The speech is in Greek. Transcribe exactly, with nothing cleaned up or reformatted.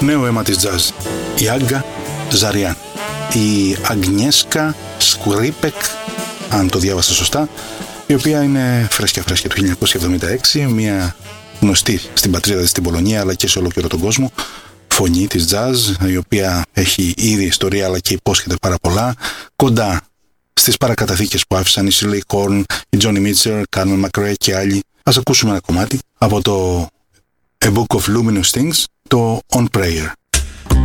νέο αίμα της jazz, η Άγκα Ζαριάν, η Αγνιέσκα Σκουρίπεκ, αν το διάβασα σωστά, η οποία είναι φρέσκια φρέσκια του χίλια εννιακόσια εβδομήντα έξι, μια γνωστή στην πατρίδα της στην Πολωνία αλλά και σε ολόκληρο τον κόσμο φωνή της jazz, η οποία έχει ήδη ιστορία αλλά και υπόσχεται πάρα πολλά, κοντά στις παρακαταθήκες που άφησαν η Shirley Corn, η Johnny Mitchell, Carmen McRae και άλλοι. Ας ακούσουμε ένα κομμάτι από το A Book of Luminous Things, το On Prayer.